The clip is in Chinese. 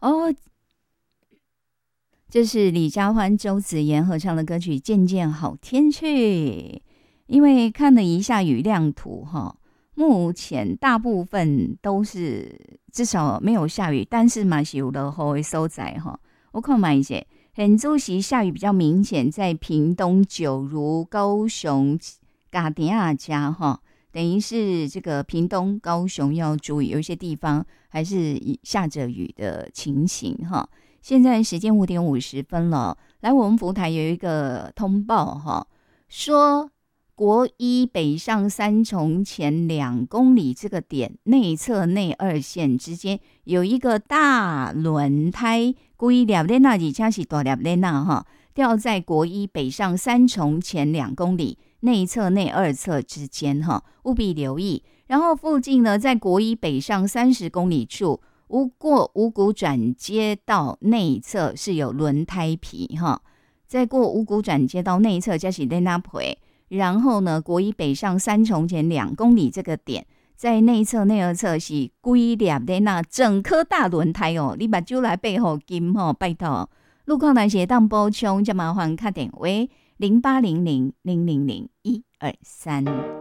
哦，这是李佳欢、周子妍合唱的歌曲《渐渐好天气》。因为看了一下雨量图哈，目前大部分都是至少没有下雨，但是嘛是有落雨的所在哈。我看嘛一些，很多时下雨比较明显，在屏东、九如、高雄、嘎迪亚加哈，等于是这个屏东、高雄要注意，有一些地方还是下着雨的情形哈。现在时间5:50了，来我们服务台有一个通报哈，说国一北上三重前2公里这个点内侧内二线之间有一个大轮胎，规粒咧那而且是大粒咧那哈，掉在国一北上三重前2公里内侧内二侧之间哈，务必留意。然后附近呢，在国一北上30公里处，过五股转接道内侧是有轮胎皮哈，再过五股转接道内侧就是在那陪。然后呢，国一北上三重前2公里这个点，在内侧内二侧是规粒的那整颗大轮胎哦，你把酒来背后金哦，拜托。路况来写当补充，就麻烦打电话0800000123。